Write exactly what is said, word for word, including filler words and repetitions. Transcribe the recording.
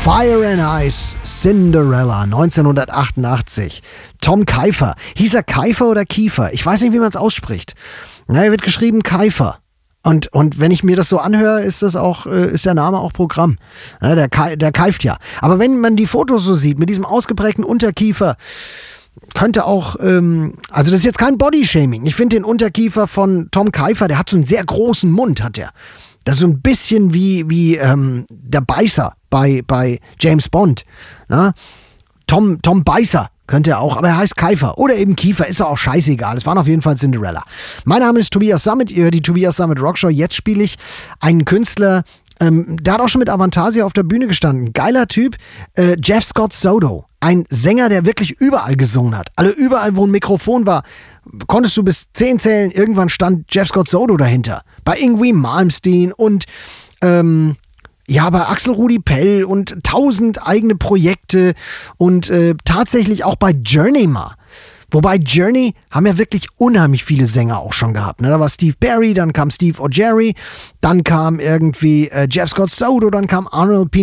Fire and Ice, Cinderella, neunzehnhundertachtundachtzig. Tom Keifer. Hieß er Keifer oder Kiefer? Ich weiß nicht, wie man es ausspricht. Na, er wird geschrieben Keifer. Und, und wenn ich mir das so anhöre, ist das auch, ist der Name auch Programm. Ja, der, Ke- der keift ja. Aber wenn man die Fotos so sieht, mit diesem ausgeprägten Unterkiefer, könnte auch, ähm, also das ist jetzt kein Bodyshaming. Ich finde den Unterkiefer von Tom Keifer, der hat so einen sehr großen Mund, hat der. Das ist so ein bisschen wie, wie ähm, der Beißer bei, bei James Bond. Na? Tom, Tom Beißer könnte er auch, aber er heißt Keifer oder eben Kiefer, ist ja auch scheißegal. Es waren auf jeden Fall Cinderella. Mein Name ist Tobias Sammet, ihr hört die Tobias Sammet Rockshow. Jetzt spiele ich einen Künstler, ähm, der hat auch schon mit Avantasia auf der Bühne gestanden. Geiler Typ, äh, Jeff Scott Soto. Ein Sänger, der wirklich überall gesungen hat. Also überall, wo ein Mikrofon war, konntest du bis zehn zählen. Irgendwann stand Jeff Scott Soto dahinter. Bei Yngwie Malmsteen und ähm, ja, bei Axel Rudi Pell und tausend eigene Projekte und äh, tatsächlich auch bei Journey mal. Wobei Journey haben ja wirklich unheimlich viele Sänger auch schon gehabt. Ne? Da war Steve Perry, dann kam Steve O'Jerry, dann kam irgendwie äh, Jeff Scott Soto, dann kam Arnold P.